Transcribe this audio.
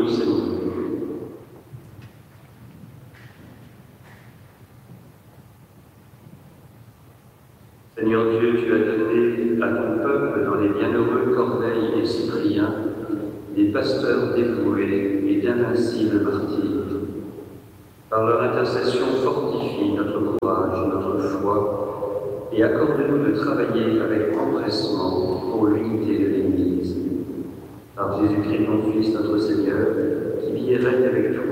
nous, Seigneur. Seigneur Dieu, tu as donné à ton peuple, dans les bienheureux Corneille et Cyprien, des pasteurs dévoués et d'invincibles martyrs. Par leur intercession, fortifie notre courage, notre foi, et accorde-nous de travailler avec empressement pour l'unité de l'Église. Par Jésus-Christ, ton Fils, notre Seigneur, qui vit et règne avec